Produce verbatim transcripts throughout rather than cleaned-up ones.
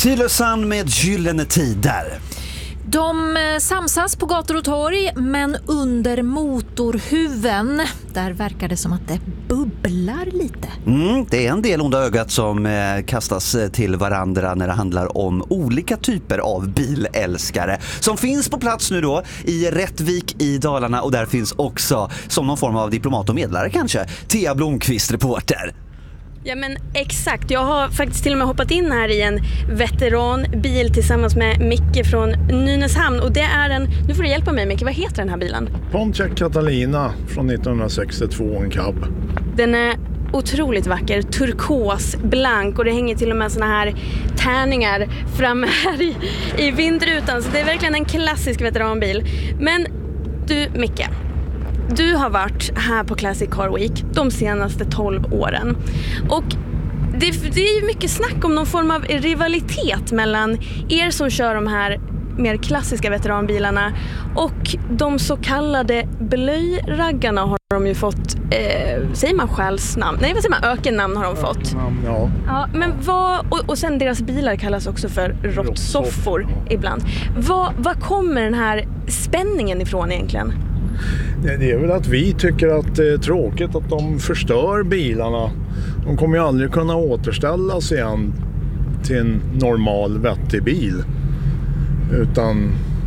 Tylösand med gyllene tider. De samsas på gator och torg, men under motorhuven, där verkar det som att det bubblar lite. Mm, det är en del onda ögat som eh, kastas till varandra när det handlar om olika typer av bilälskare som finns på plats nu då i Rättvik i Dalarna, och där finns också, som någon form av diplomat och medlare kanske, Thea Blomqvist, reporter. Ja men exakt, jag har faktiskt till och med hoppat in här i en veteranbil tillsammans med Micke från Nynäshamn, och det är en, nu får du hjälpa mig Micke, vad heter den här bilen? Pontiac Catalina från nittonhundrasextiotvå, en cab. Den är otroligt vacker, turkos, blank, och det hänger till och med såna här tärningar fram här i, i vindrutan, så det är verkligen en klassisk veteranbil. Men du Micke, du har varit här på Classic Car Week de senaste tolv åren. Och det, det är ju mycket snack om någon form av rivalitet mellan er som kör de här mer klassiska veteranbilarna och de så kallade blöjraggarna har de ju fått, eh, säger man själsnamn? Nej, vad säger man? Ökennamn har de fått. Ja. Ja, men vad, och, och sen deras bilar kallas också för råttsoffor ibland. Vad, vad kommer den här spänningen ifrån egentligen? Det är väl att vi tycker att det är tråkigt att de förstör bilarna. De kommer ju aldrig kunna återställas igen till en normal vettig bil. Utan,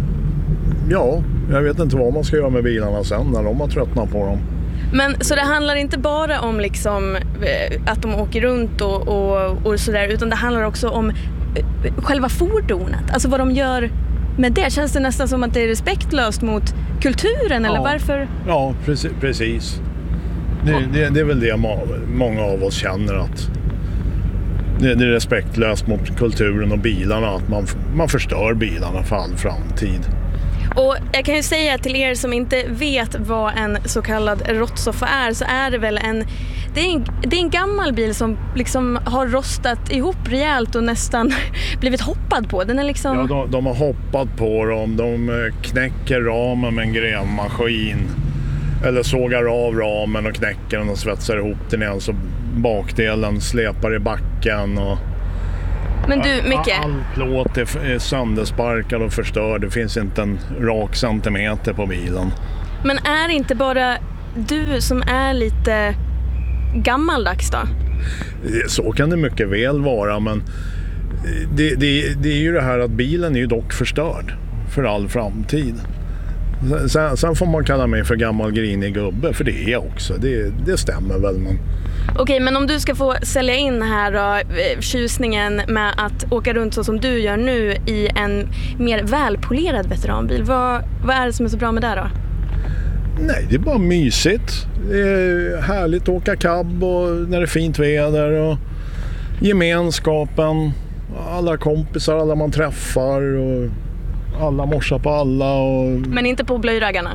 ja, jag vet inte vad man ska göra med bilarna sen när de har tröttnat på dem. Men så det handlar inte bara om liksom att de åker runt och, och, och sådär, utan det handlar också om själva fordonet. Alltså vad de gör med det. Känns det nästan som att det är respektlöst mot kulturen, eller ja. Varför? Ja, precis. precis. Det, det, det är väl det många av oss känner, att det, det är respektlöst mot kulturen och bilarna, att man, man förstör bilarna för all framtid. Och jag kan ju säga till er som inte vet vad en så kallad råttsoffa är, så är det väl en det är en, det är en gammal bil som liksom har rostat ihop rejält och nästan blivit hoppad på. Den är liksom... Ja, de, de har hoppat på dem. De knäcker ramen med en grävmaskin. Eller sågar av ramen och knäcker den och svetsar ihop den igen, så bakdelen släpar i backen. Och men du, Micke, all plåt är söndersparkad och förstörd. Det finns inte en rak centimeter på bilen. Men är det inte bara du som är lite gammaldags då? Så kan det mycket väl vara, men det, det, det är ju det här att bilen är ju dock förstörd för all framtid. Sen, sen får man kalla mig för gammal grinig gubbe, för det är jag också. Det, det stämmer väl, men... Okej, men om du ska få sälja in här då, tjusningen med att åka runt så som du gör nu i en mer välpolerad veteranbil, vad, vad är det som är så bra med det då? Nej, det är bara mysigt. Det är härligt att åka cab och när det är fint väder, och gemenskapen, alla kompisar, alla man träffar, och alla morsar på alla. Och... Men inte på blöjraggarna?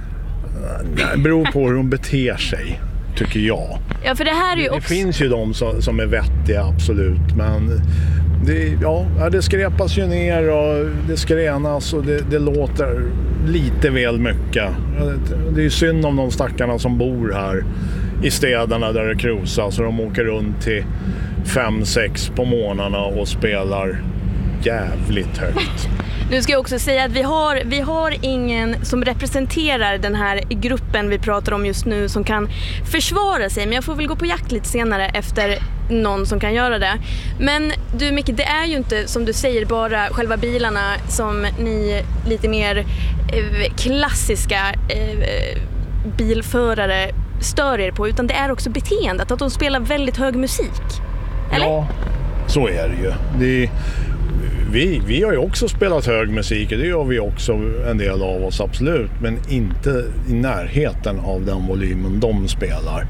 Nej, det beror på hur de beter sig, tycker jag. Ja, för det här är ju det, också... det finns ju de som, som är vettiga, absolut, men det, ja, det skräpas ju ner och det skränas och det, det låter lite väl mycket. Det är ju synd om de stackarna som bor här i städerna där det krusar, så de åker runt till fem sex på månaderna och spelar jävligt högt. Nu ska jag också säga att vi har, vi har ingen som representerar den här gruppen vi pratar om just nu som kan försvara sig. Men jag får väl gå på jakt lite senare efter någon som kan göra det. Men du Micke, det är ju inte som du säger bara själva bilarna som ni lite mer eh, klassiska eh, bilförare stör er på, utan det är också beteendet, att de spelar väldigt hög musik. Eller? Ja, så är det ju. Det är... Vi, vi har ju också spelat hög musik, det gör vi också en del av oss, absolut, men inte i närheten av den volymen de spelar.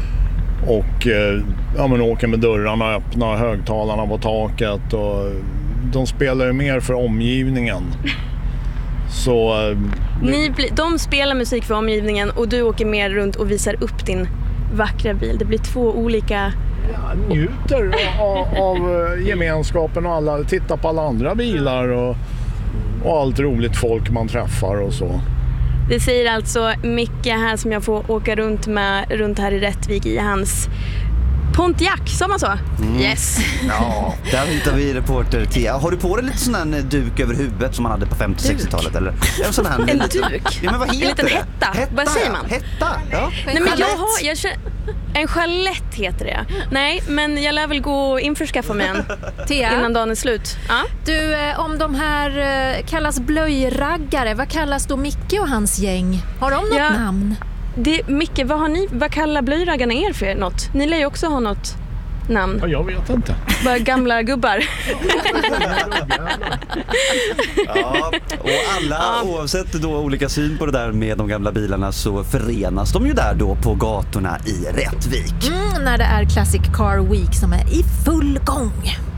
Och ja, men åker med dörrarna öppna, högtalarna på taket, och de spelar ju mer för omgivningen. Så Ni, de spelar musik för omgivningen och du åker mer runt och visar upp din vackra bil. Det blir två olika... Jag njuter av, av gemenskapen och alla, tittar på alla andra bilar och, och allt roligt folk man träffar och så. Det säger alltså Micke här som jag får åka runt med runt här i Rättvik i hans Pontiac, sa man så? Mm. Yes. Ja, där hittar vi reporter Thea. Har du på dig lite sån här duk över huvudet som man hade på femtio-sextiotalet? Eller? En sån här en liten, duk? Ja, men vad heter en liten det? hetta. hetta? Vad säger man? Hetta, ja. Nej, men jag har, jag känner, en chalett heter det. Nej, men jag lär väl gå och införskaffa mig en Thea, innan dagen är slut. Ja? du, eh, om de här eh, kallas blöjraggare, vad kallas då Micke och hans gäng? Har de något Ja. namn? Det, Micke, vad, har ni, vad kallar blöjraggarna er för något? Ni lär ju också ha något namn. Ja, jag vet inte. Bara gamla gubbar. Ja, och alla, Ja. oavsett då olika syn på det där med de gamla bilarna, så förenas de ju där då på gatorna i Rättvik. Mm, när det är Classic Car Week som är i full gång.